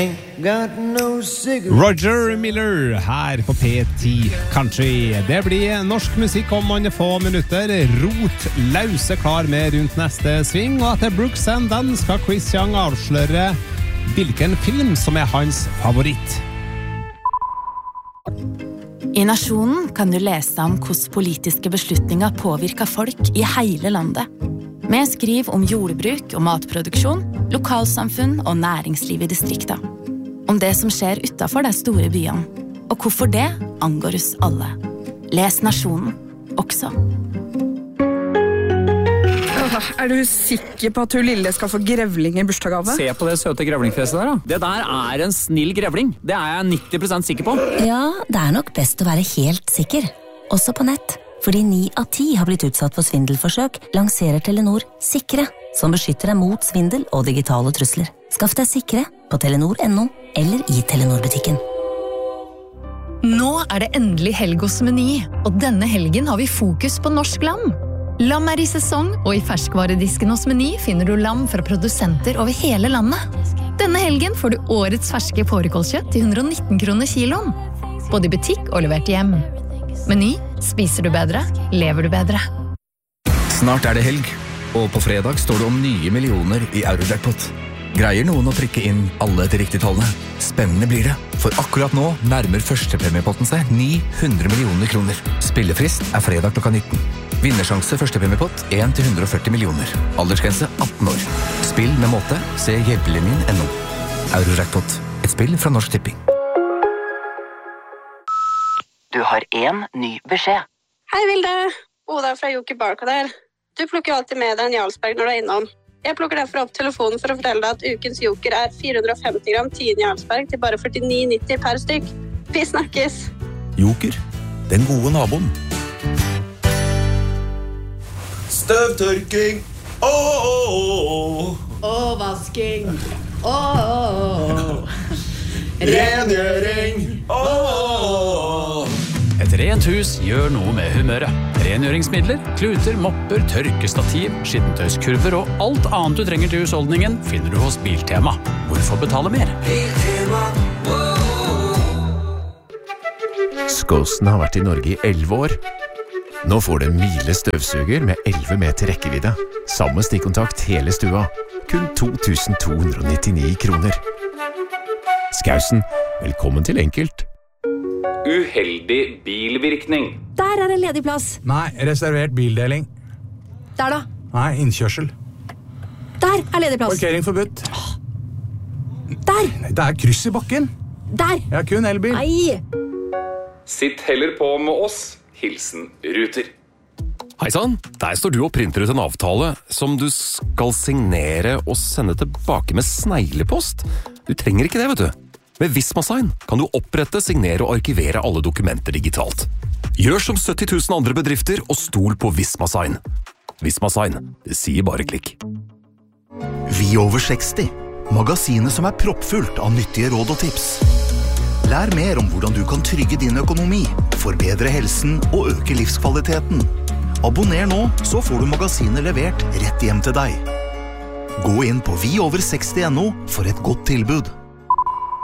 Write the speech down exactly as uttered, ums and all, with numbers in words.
Roger Miller her på P ti Country. Det blir norsk musikk om noen få minutter. Rot lause klar med rundt neste sving, og etter Brooks and Dunn skal Chris Young avsløre hvilken film som er hans favoritt. I Nasjonen kan du lese om hvordan politiske beslutninger påvirker folk i hele landet. Vi skriver om jordbruk og matproduksjon, lokalsamfunn og næringsliv i distrikter. Om det som skjer utenfor de store byene, og hvorfor det angår oss alle. Les Nasjonen, også. Er du sikker på at hun lille skal få grevling i bursdagsgave? Se på det søte grevlingfjeset der da. Det der er en snill grevling. Det er jeg nitti prosent sikker på. Ja, det er nok best å være helt sikker. Også på nett. Fordi ni av ti har blitt utsatt for svindelforsøk, lanserer Telenor Sikre, som beskytter deg mot svindel og digitale trusler. Skaff deg Sikre på telenor punktum no eller i Telenor-butikken. Nå er det endelig helg hos Meny, og denne helgen har vi fokus på norsk lam. Lam er i sesong, og i ferskvaredisken hos Meny finner du lam fra produsenter over hele landet. Denne helgen får du årets ferske fårikålkjøtt til hundre og nitten kroner kiloen. Både i butikk og levert hjem. Meny, spiser du bedre, lever du bedre. Snart er det helg, og på fredag står det om nye millioner i Eurojackpot. Greier noen å trykke inn alle de riktige tallene? Spennende blir det, for akkurat nå nærmer førstepremiepotten seg ni hundre millioner kroner. Spillefrist er fredag klokka nitten. Vinnersjanse førstepremiepott en til hundre og førti millioner. Aldersgrense atten år. Spill med måte, se hjelpelinjen punktum no. Eurojackpot, et spill fra Norsk Tipping. Du har en ny beskjed. Hei Vilde, Oda fra Joker Barcode her. Du plukker alltid med deg en Jarlsberg når du er innom. Jeg plukker derfor opp telefonen for å fortelle deg at ukens Joker er fire hundre og femti gram tiende Jarlsberg til bare førtini nitti per stykk. Vi snakkes! Joker, den gode naboen. Støvtørking! Åh, åh, åh. Åh, vasking! Åh, åh, åh. Rengjøring! Åh! Et rent hus gjør noe med humøret. Rengjøringsmidler, kluter, mopper, tørkestativ, skittentøyskurver og alt annet du trenger til husholdningen finner du hos Biltema. Hvorfor betale mer? Biltema, Skåsen har vært i Norge i elleve år. Nå får du en Miele støvsuger med elleve meter rekkevidde. Samme stikkontakt hele stua. Kun to tusen to hundre og nittini kroner. Skausen, velkommen til enkelt. Uheldig bilvirkning. Der er en ledig plass. Nei, reservert bildeling. Der da? Nei, innkjørsel. Der er ledig plass. Parkering forbudt. Der! Nei, det er kryss i bakken. Der! Jeg har kun elbil. Nei! Sitt heller på med oss. Hilsen Ruter. Heisann, der står du og printer ut en avtale som du skal signere og sende tilbake med sneglepost. Du trenger ikke det, vet du. Med Visma-sign kan du opprette, signere og arkivere alle dokumenter digitalt. Gjør som sytti tusen andre bedrifter og stol på Visma-sign. Visma-sign, det sier bare klikk. Vi over seksti, magasinet som er proppfullt av nyttige råd og tips. Lær mer om hvordan du kan trygge din økonomi, forbedre helsen og øke livskvaliteten. Abonner nå, så får du magasinet levert rett hjem til deg. Gå inn på vi over seksti punktum no for et godt tilbud.